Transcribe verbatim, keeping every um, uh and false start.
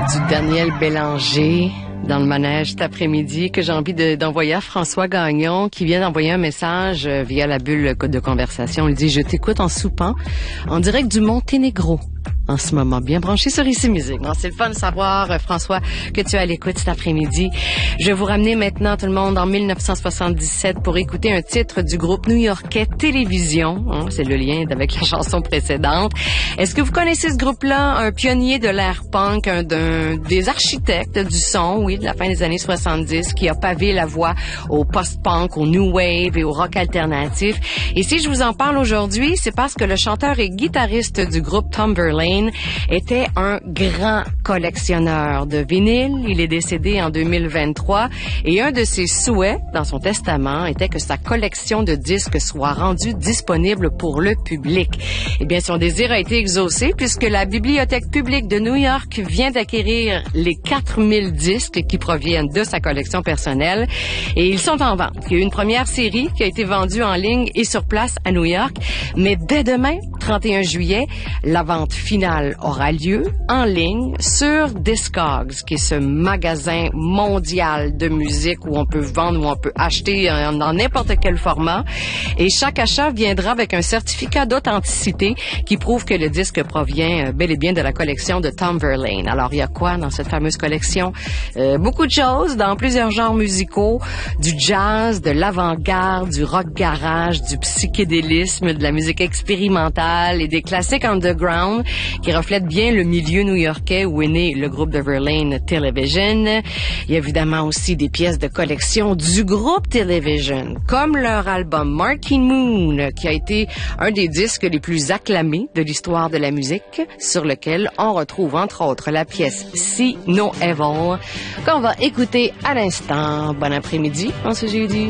Du Daniel Bélanger dans le manège cet après-midi que j'ai envie de, d'envoyer à François Gagnon qui vient d'envoyer un message via la bulle de conversation. Il dit « Je t'écoute en soupant en direct du Monténégro. » En ce moment, bien branché sur Ici Musique. Bon, c'est le fun de savoir, euh, François, que tu es à l'écoute cet après-midi. Je vais vous ramener maintenant, tout le monde, en mille neuf cent soixante-dix-sept pour écouter un titre du groupe new-yorkais Télévision. Hein, c'est le lien avec la chanson précédente. Est-ce que vous connaissez ce groupe-là? Un pionnier de l'ère punk, un d'un, des architectes du son, oui, de la fin des années soixante-dix, qui a pavé la voie au post-punk, au new wave et au rock alternatif. Et si je vous en parle aujourd'hui, c'est parce que le chanteur et guitariste du groupe Tom Verlaine était un grand collectionneur de vinyles. Il est décédé en deux mille vingt-trois et un de ses souhaits dans son testament était que sa collection de disques soit rendue disponible pour le public. Eh bien, son désir a été exaucé puisque la Bibliothèque publique de New York vient d'acquérir les quatre mille disques qui proviennent de sa collection personnelle et ils sont en vente. Il y a eu une première série qui a été vendue en ligne et sur place à New York, mais dès demain, trente et un juillet, la vente finale aura lieu en ligne sur Discogs, qui est ce magasin mondial de musique où on peut vendre, où on peut acheter dans n'importe quel format. Et chaque achat viendra avec un certificat d'authenticité qui prouve que le disque provient bel et bien de la collection de Tom Verlaine. Alors, il y a quoi dans cette fameuse collection? Euh, beaucoup de choses dans plusieurs genres musicaux, du jazz, de l'avant-garde, du rock garage, du psychédélisme, de la musique expérimentale et des classiques underground qui reflète bien le milieu new-yorkais où est né le groupe de Verlaine Television. Il y a évidemment aussi des pièces de collection du groupe Television, comme leur album Marquee Moon, qui a été un des disques les plus acclamés de l'histoire de la musique, sur lequel on retrouve entre autres la pièce See No Evil, qu'on va écouter à l'instant. Bon après-midi, en ce jeudi.